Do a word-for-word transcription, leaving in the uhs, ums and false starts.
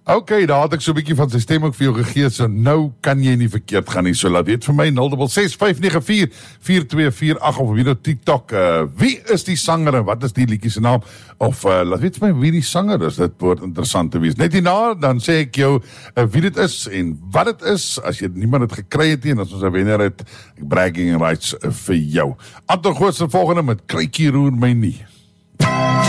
Ok, daar had ek so 'n bietjie van sy stem ook vir jou gegee, so nou kan jy nie verkeerd gaan nie, so laat weet vir my, nul ses ses vyf nege vier vier twee vier agt of weer op TikTok, uh, wie is die sanger en wat is die liedjie se naam, of uh, laat weet vir my wie die sanger is, dit word interessant te wees. Net hierna, dan sê ek jou uh, wie dit is en wat dit is, as jy niemand het gekry het nie, en as ons 'n wenner het, bragging rights uh, vir jou. Anton Goosen volgende met Kruitjie roer my nie.